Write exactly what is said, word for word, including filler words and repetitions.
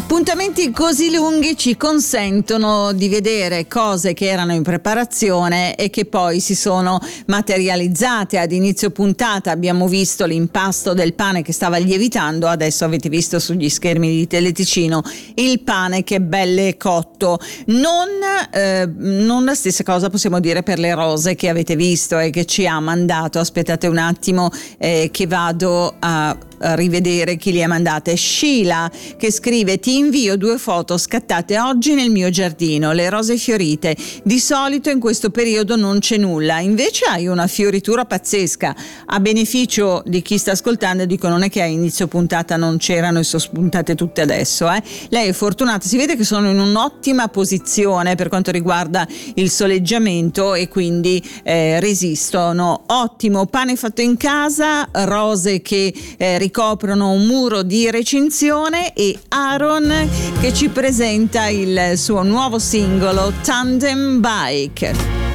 Appuntamenti così lunghi ci consentono di vedere cose che erano in preparazione e che poi si sono materializzate. Ad inizio puntata abbiamo visto l'impasto del pane che stava lievitando, adesso avete visto sugli schermi di Teleticino il pane che è belle cotto. Non, eh, non la stessa cosa possiamo dire per le rose che avete visto e che ci ha mandato. Aspettate un attimo eh, che vado a rivedere chi li ha mandate. Sheila che scrive: ti invio due foto scattate oggi nel mio giardino, le rose fiorite. Di solito in questo periodo non c'è nulla, invece hai una fioritura pazzesca. A beneficio di chi sta ascoltando dico, non è che a inizio puntata non c'erano e sono spuntate tutte adesso, eh. Lei è fortunata, si vede che sono in un'ottima posizione per quanto riguarda il soleggiamento e quindi eh, resistono. Ottimo pane fatto in casa, rose che eh, ricoprono un muro di recinzione e Aaron che ci presenta il suo nuovo singolo Tandem Bike.